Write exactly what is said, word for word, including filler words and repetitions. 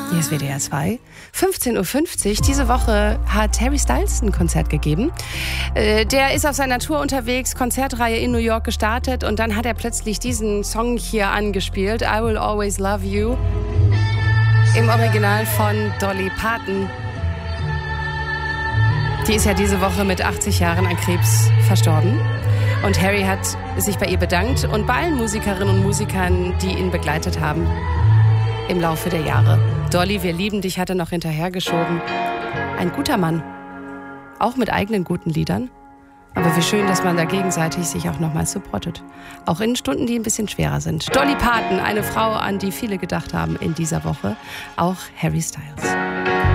Hier ist W D R zwei. fünfzehn Uhr fünfzig. Diese Woche hat Harry Styles ein Konzert gegeben. Äh, der ist auf seiner Tour unterwegs, Konzertreihe in New York gestartet und dann hat er plötzlich diesen Song hier angespielt, I Will Always Love You, im Original von Dolly Parton. Die ist ja diese Woche mit achtzig Jahren an Krebs verstorben. Und Harry hat sich bei ihr bedankt und bei allen Musikerinnen und Musikern, die ihn begleitet haben im Laufe der Jahre. Dolly, wir lieben dich, hat er noch hinterhergeschoben. Ein guter Mann. Auch mit eigenen guten Liedern. Aber wie schön, dass man da gegenseitig sich auch nochmal supportet. Auch in Stunden, die ein bisschen schwerer sind. Dolly Parton, eine Frau, an die viele gedacht haben in dieser Woche. Auch Harry Styles.